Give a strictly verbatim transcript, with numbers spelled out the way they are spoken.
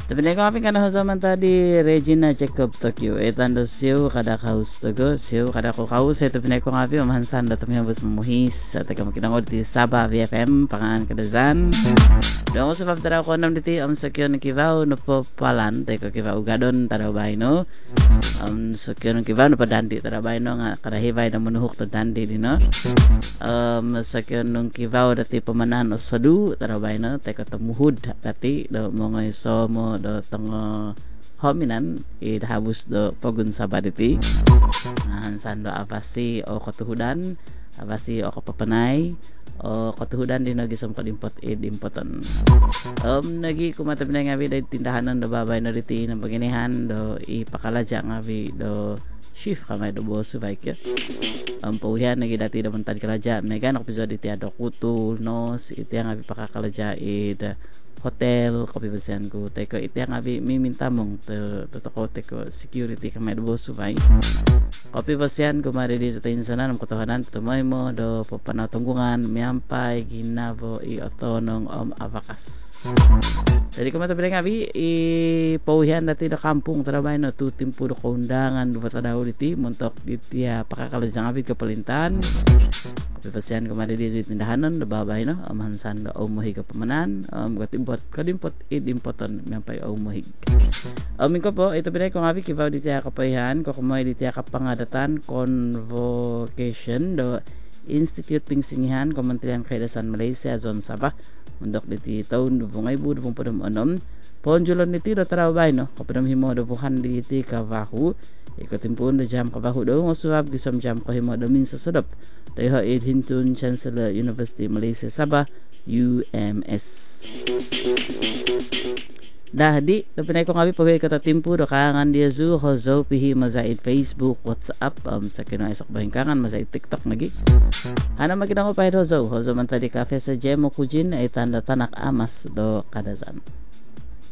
Tapi kami kana zaman tadi Regina Jacob Tokyo etando siu kada kaus togo siu kada ko kaus itu pinay ko ngapi mahansan dato mi bus muhis at kami kinangod ti Sabah V F M pangan kadazan. Do mo sa pagtara ko nam diti am sakyo ni kibaw no po palan te ko kibaw gadon tarabay no. Am sakyo ni kibaw no padandi tarabay no nga kada hibay na manuhok to dandi dino. Um sakyo nung kibaw dati pamanan o sadu tarabay no te ko tumuhud dati do mo ngay so mo do tong hominan idahabus do pogun sabaditi hansan do apasi o katuhudan apasi o kapapanay o katuhudan din nagisam ko dimpot id impoton um nagi kumatab na nga day tindahanan do babay na riti ng paginihan do ipakalaja nga bi do shift kamay do boss bike um pauhian nagi dati do mentad kalaja mega nak episode iti ado kutul nos iti nga bi pakakalaja id hotel kopi basian ko teko iti nga bi miminta mong to totoo teko security kamay do boss bay kopi basian ko mari di sa tinsanan ng kotohanan tumoy mo do papanatunggungan miampay ginavo i otonong om avakas jadi ko matabi nga bi i pauhian dati do kampung trabay no tu timpu do kaundangan do patadaw diti montok diti ya pakakaladjang abid kapalintan kopi basian ko mari di sa tindahanan do babay no om hansan do umuhi ka pamanan um gatimbot kadimpot idimpoton miampay umuhig amin ko po ito pinay ko nga bi kibaw diti ya kapayan ko kumoy diti ya kapangadatan convocation do Institute Pingsingihan Kementerian Kedasan Malaysia Zon Sabah mundok diti taon dubungay bu dubung padum onom ponjulon diti do tarawbay no kapadam himo do buhan diti kabahu ikotimpun do jam kabahu do ngosubab gisam jam ko himo do min sasodop dayo id hintun Chancellor University Malaysia Sabah U M S dah di tapi naik ko ngabi pagay kata timpu do kangan dia zu hozo pihi mazaid Facebook WhatsApp um sa kino isak bahin kangan mazaid TikTok lagi ana magina ko pa hozo hozo man tadi cafe sa Jemo Kujin ay tanda tanak amas do kadazan